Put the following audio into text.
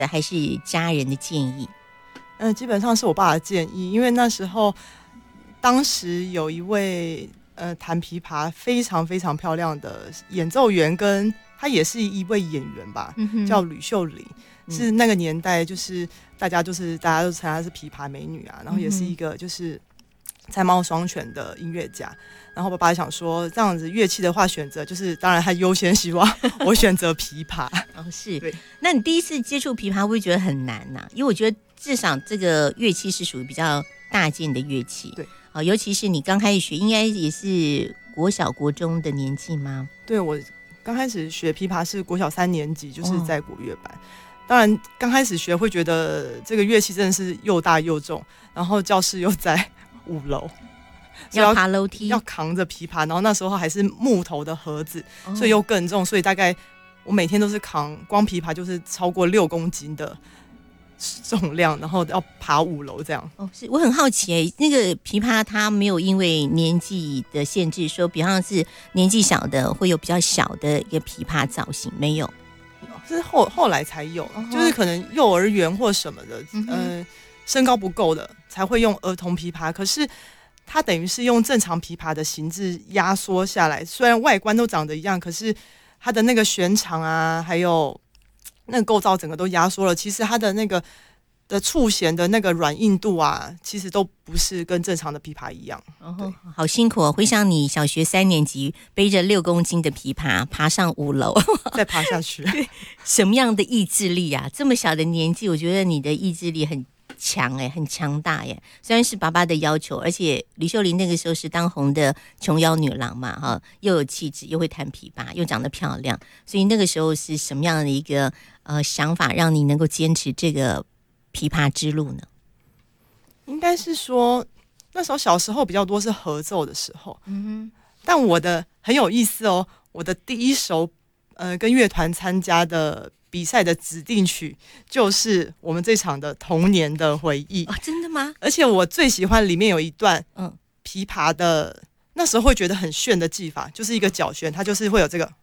还是家人的建议？ 基本上是我爸的建议，因为那时候当时有一位弹琵琶非常非常漂亮的演奏员，跟他也是一位演员吧，叫吕秀玲，是那个年代就是大家都称她是琵琶美女啊，然后也是一个就是才貌双全的音乐家。然后爸爸想说，这样子乐器的话，选择就是当然他优先希望我选择琵琶。 是。 对。 那你第一次接触琵琶，会不会觉得很难呢？因为我觉得至少这个乐器是属于比较大件的乐器。 对。 尤其是你刚开始学，应该也是国小国中的年纪吗？ 对，我刚开始学琵琶是国小3年级，就是在国乐班。当然刚开始学会觉得这个乐器真的是又大又重，然后教室又在5楼。 要爬楼梯， 要扛着琵琶，然后那时候还是木头的盒子，所以又更重，所以大概我每天都是扛，光琵琶就是超过6公斤的重量，然后要爬5楼这样。 是我很好奇那个琵琶它没有因为年纪的限制，说比方是年纪小的会有比较小的一个琵琶造型，没有？ 是后来才有，就是可能幼儿园或什么的，身高不够的才会用儿童琵琶，可是它等于是用正常琵琶的形制压缩下来，虽然外观都长得一样，可是它的那个弦长啊，还有那个构造整个都压缩了。其实它的那个的触弦的那个软硬度啊，其实都不是跟正常的琵琶一样。 好辛苦哦！回想你小学3年级背着6公斤的琵琶爬上5楼， 再爬下去， 什么样的意志力啊？这么小的年纪，我觉得你的意志力很强很强大耶！虽然是爸爸的要求，而且吕秀玲那个时候是当红的琼瑶女郎嘛，又有气质，又会弹琵琶，又长得漂亮，所以那个时候是什么样的一个想法，让你能够坚持这个琵琶之路呢？ 应该是说那时候小时候比较多是合奏的时候，但我的很有意思哦，我的第一首跟乐团参加的比赛的指定曲就是我们这场的童年的回忆。 真的吗？ 而且我最喜欢里面有一段琵琶的，那时候会觉得很炫的技法，就是一个脚旋，它就是会有这个